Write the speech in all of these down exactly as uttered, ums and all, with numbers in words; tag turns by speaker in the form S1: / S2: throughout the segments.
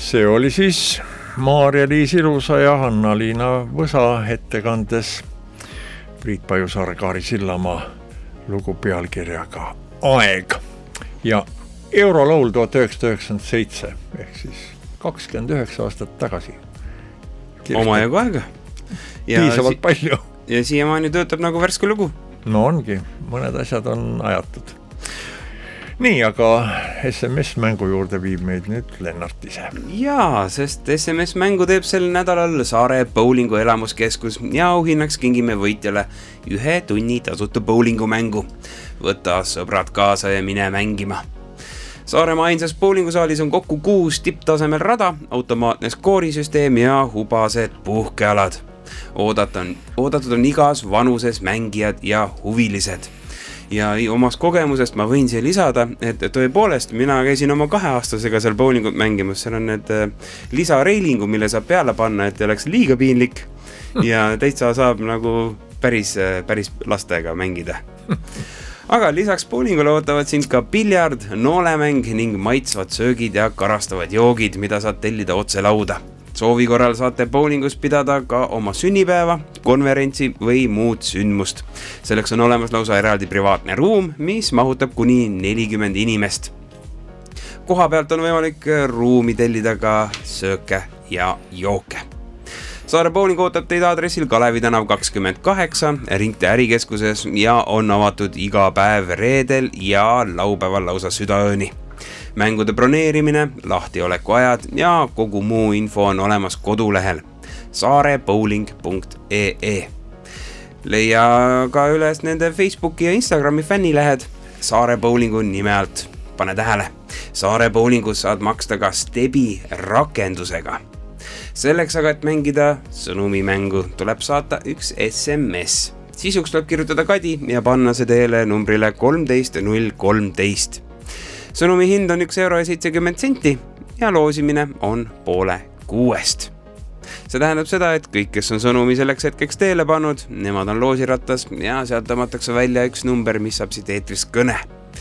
S1: See oli siis Maarja-Liis Ilusa ja Hanna-Liina Võsa ettekandes Priit Pajusaare, Kaari Sillamaa lugu pealkirjaga Aeg ja Eurolaul tuhat üheksasada üheksakümmend seitse ehk siis kakskümmend üheksa aastat tagasi.
S2: Omajagu aega.
S1: Piisavalt si- palju.
S2: Ja siiamaani töötab nagu värske lugu.
S1: No ongi, mõned asjad on ajatud. Nii, aga S M S-mängu juurde viib meid nüüd Lennart ise.
S2: Jaa, sest S M S-mängu teeb sel nädalal Saare bowlingu elamuskeskus ja auhinnaks kingime võitjale ühe tunni tasuta bowlingu mängu. Võta sõbrad kaasa ja mine mängima. Saaremaa ainsas bowlingusaalis on kokku kuus tipptasemel rada, automaatne skoorisüsteem ja hubased puhkealad. Oodatud on, oodatud on igas vanuses mängijad ja huvilised. Ja omast kogemusest ma võin siia lisada, et tõepoolest mina käisin oma kaheaastasega seal bowlingut mängimas. Seal on need lisareilingu, mille saab peale panna, et ei oleks liiga piinlik ja täitsa saab nagu päris, päris lastega mängida. Aga lisaks bowlingule ootavad sind ka piljard, noolemäng ning maitsvad söögid ja karastavad joogid, mida saad tellida otse lauda. Soovi korral saate bowlingus pidada ka oma sünnipäeva, konverentsi või muud sündmust. Selleks on olemas lausa eraldi privaatne ruum, mis mahutab kuni nelikümmend inimest. Koha pealt on võimalik ruumi tellida ka sööke ja jooke. Saare bowling ootab teid aadressil Kalevi tänav kakskümmend kaheksa Ringte ärikeskuses ja on avatud iga päev reedel ja laupäeval lausa südaööni. Mängude broneerimine, lahtioleku ajad ja kogu muu info on olemas kodulehel sarebowling punkt ee e. Leia ka üles nende Facebooki ja Instagrami fännilehed Saare bowlingu nime alt. Pane tähele, Saare bowlingus saad maksta ka Stebi rakendusega. Selleks aga, et mängida sõnumimängu, tuleb saata üks S M S. Sisuks tuleb kirjutada kadi ja panna see teele numbrile kolmteist null kolmteist. Sõnumi hind on üks euro ja seitsekümmend senti ja loosimine on poole kuuest. See tähendab seda, et kõik, kes on sõnumi selleks hetkeks teele pannud, nemad on loosirattas ja sealt tõmmatakse välja üks number, mis saab siit eetrist kõne.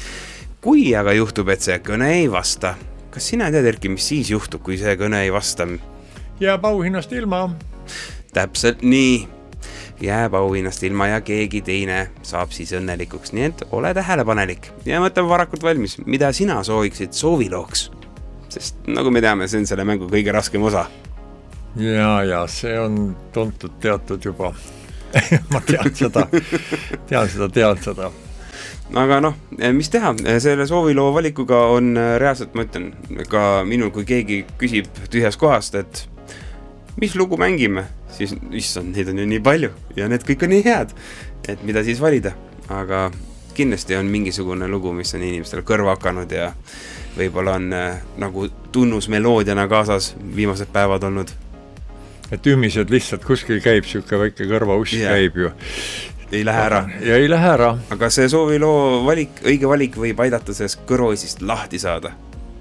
S2: Kui aga juhtub, et see kõne ei vasta, kas sina tead, Erki, mis siis juhtub, kui see kõne ei vasta?
S1: Jääb auhinnast ilma.
S2: Täpselt nii. Jääb auhinnast ilma ja keegi teine saab siis õnnelikuks, nii et ole tähelepanelik ja mõtle varakult valmis, mida sina sooviksid soovilooks. Sest nagu me teame, see on selle mängu kõige raskem osa.
S1: Ja, ja see on tuntud teatud juba. Ma tean seda, tean seda, tean seda.
S2: Aga noh, mis teha? Selle sooviloo valikuga on reaalselt, ma ütlen, ka minul, kui keegi küsib tühjas kohast, et mis lugu mängime, siis issand, neid on ju nii palju ja need kõik on nii head, et mida siis valida. Aga kindlasti on mingisugune lugu, mis on inimestel kõrva hakanud ja võib-olla on äh, nagu tunnusmeloodiana kaasas viimased päevad olnud.
S1: Et ümmised lihtsalt kuskil käib, siuke väike kõrvauss yeah. käib ju.
S2: Ei lähe ära.
S1: Ja ei lähe ära.
S2: Aga see sooviloo valik, õige valik võib aidata sellest kõrvoisist lahti saada.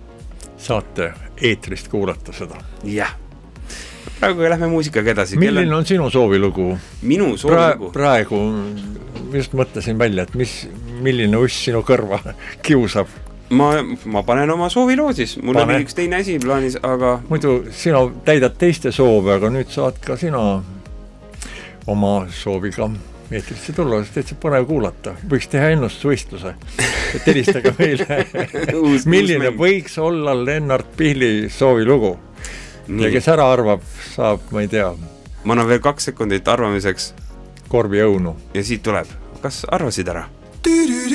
S2: Saate
S1: eetrist kuulata seda.
S2: Jah. Praegu lähme muusikaga edasi.
S1: Milline on sinu soovilugu?
S2: Minu soovilugu?
S1: Pra- praegu just mõtlesin välja, et mis, milline uss sinu kõrva kiusab.
S2: Ma, ma panen oma sooviloo siis. Mul Pane. on üks teine asi plaanis, aga...
S1: Muidu sina täidad teiste soove, aga nüüd saad ka sina oma sooviga eetrisse tulla, sest täitsa põnev kuulata. Võiks teha ennustusvõistluse. Helistage meile. Milline võiks olla Lennart Pihli soovilugu? Nii. Ja kes ära arvab, saab, ma ei tea.
S2: Ma annan veel kaks sekundit arvamiseks.
S1: Korvi õunu.
S2: Ja siit tuleb. Kas arvasid ära?